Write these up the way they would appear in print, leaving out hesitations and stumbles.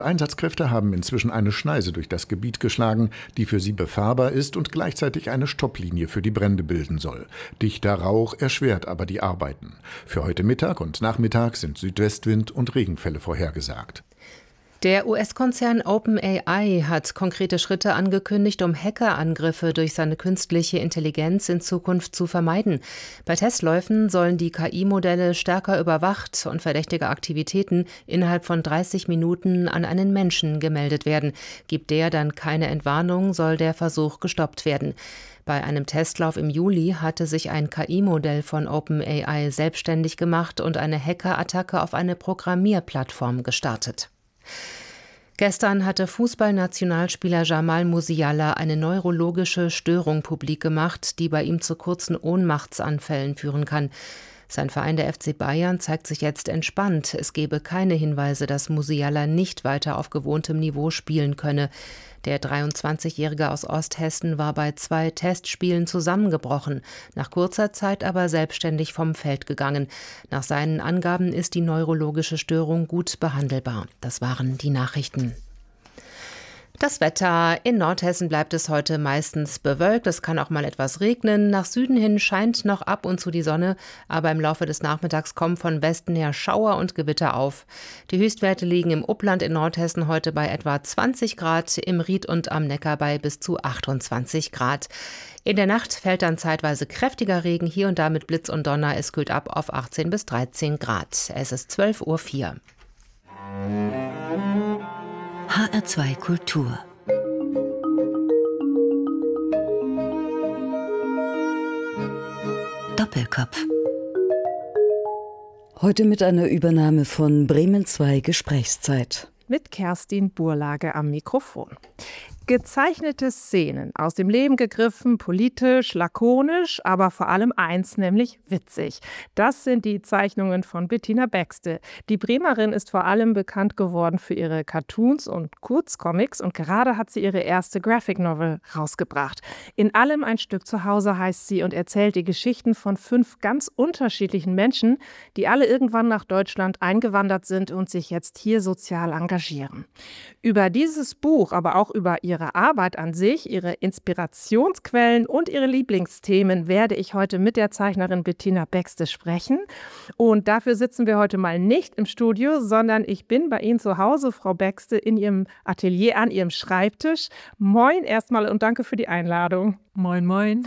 Einsatzkräfte haben inzwischen eine Schneise durch das Gebiet geschlagen, die für sie befahrbar ist und gleichzeitig eine Stopplinie für die Brände bilden soll. Dichter Rauch erschwert aber die Arbeiten. Für heute Mittag und Nachmittag sind Südwestwind und Regenfälle vorhergesagt. Der US-Konzern OpenAI hat konkrete Schritte angekündigt, um Hackerangriffe durch seine künstliche Intelligenz in Zukunft zu vermeiden. Bei Testläufen sollen die KI-Modelle stärker überwacht und verdächtige Aktivitäten innerhalb von 30 Minuten an einen Menschen gemeldet werden. Gibt der dann keine Entwarnung, soll der Versuch gestoppt werden. Bei einem Testlauf im Juli hatte sich ein KI-Modell von OpenAI selbstständig gemacht und eine Hackerattacke auf eine Programmierplattform gestartet. Gestern hatte Fußballnationalspieler Jamal Musiala eine neurologische Störung publik gemacht, die bei ihm zu kurzen Ohnmachtsanfällen führen kann. Sein Verein, der FC Bayern, zeigt sich jetzt entspannt. Es gebe keine Hinweise, dass Musiala nicht weiter auf gewohntem Niveau spielen könne. Der 23-Jährige aus Osthessen war bei 2 Testspielen zusammengebrochen, nach kurzer Zeit aber selbstständig vom Feld gegangen. Nach seinen Angaben ist die neurologische Störung gut behandelbar. Das waren die Nachrichten. Das Wetter. In Nordhessen bleibt es heute meistens bewölkt. Es kann auch mal etwas regnen. Nach Süden hin scheint noch ab und zu die Sonne, aber im Laufe des Nachmittags kommen von Westen her Schauer und Gewitter auf. Die Höchstwerte liegen im Upland in Nordhessen heute bei etwa 20 Grad, im Ried und am Neckar bei bis zu 28 Grad. In der Nacht fällt dann zeitweise kräftiger Regen, hier und da mit Blitz und Donner. Es kühlt ab auf 18 bis 13 Grad. Es ist 12:04 Uhr. HR2 Kultur. Doppelkopf. Heute mit einer Übernahme von Bremen 2 Gesprächszeit. Mit Kerstin Burlage am Mikrofon. Gezeichnete Szenen, aus dem Leben gegriffen, politisch, lakonisch, aber vor allem eins, nämlich witzig. Das sind die Zeichnungen von Bettina Baxte. Die Bremerin ist vor allem bekannt geworden für ihre Cartoons und Kurzcomics und gerade hat sie ihre erste Graphic Novel rausgebracht. In allem ein Stück zu Hause heißt sie und erzählt die Geschichten von 5 ganz unterschiedlichen Menschen, die alle irgendwann nach Deutschland eingewandert sind und sich jetzt hier sozial engagieren. Über dieses Buch, aber auch über ihre Arbeit an sich, ihre Inspirationsquellen und ihre Lieblingsthemen werde ich heute mit der Zeichnerin Bettina Baxte sprechen. Und dafür sitzen wir heute mal nicht im Studio, sondern ich bin bei Ihnen zu Hause, Frau Baxte, in Ihrem Atelier an Ihrem Schreibtisch. Moin erstmal und danke für die Einladung. Moin, moin.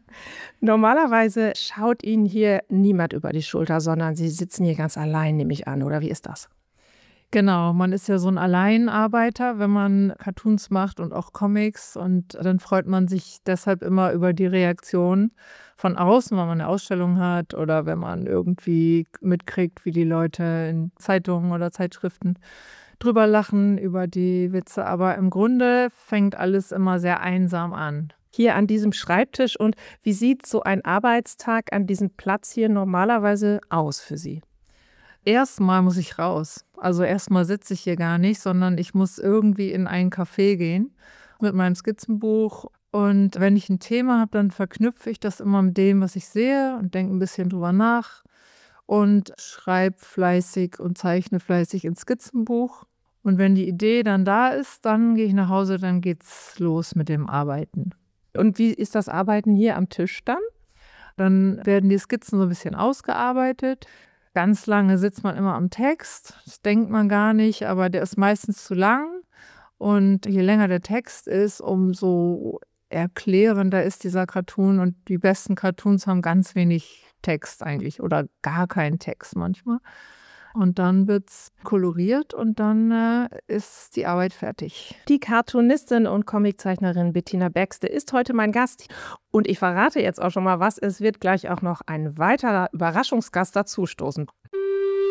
Normalerweise schaut Ihnen hier niemand über die Schulter, sondern Sie sitzen hier ganz allein, nehme ich an, oder wie ist das? Genau, man ist ja so ein Alleinarbeiter, wenn man Cartoons macht und auch Comics und dann freut man sich deshalb immer über die Reaktion von außen, wenn man eine Ausstellung hat oder wenn man irgendwie mitkriegt, wie die Leute in Zeitungen oder Zeitschriften drüber lachen, über die Witze. Aber im Grunde fängt alles immer sehr einsam an. Hier an diesem Schreibtisch, und wie sieht so ein Arbeitstag an diesem Platz hier normalerweise aus für Sie? Erstmal muss ich raus. Also erstmal sitze ich hier gar nicht, sondern ich muss irgendwie in ein Café gehen mit meinem Skizzenbuch. Und wenn ich ein Thema habe, dann verknüpfe ich das immer mit dem, was ich sehe und denke ein bisschen drüber nach und schreibe fleißig und zeichne fleißig ins Skizzenbuch. Und wenn die Idee dann da ist, dann gehe ich nach Hause, dann geht's los mit dem Arbeiten. Und wie ist das Arbeiten hier am Tisch dann? Dann werden die Skizzen so ein bisschen ausgearbeitet. Ganz lange sitzt man immer am Text, das denkt man gar nicht, aber der ist meistens zu lang. Und je länger der Text ist, umso erklärender ist dieser Cartoon. Und die besten Cartoons haben ganz wenig Text eigentlich oder gar keinen Text manchmal. Und dann wird's koloriert und dann ist die Arbeit fertig. Die Cartoonistin und Comiczeichnerin Bettina Baxte ist heute mein Gast. Und ich verrate jetzt auch schon mal was. Es wird gleich auch noch ein weiterer Überraschungsgast dazustoßen.